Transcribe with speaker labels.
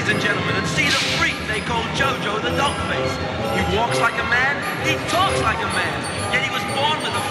Speaker 1: and gentlemen, and see the freak they call Jojo the Dogface. He walks like a man, he talks like a man, yet he was born with a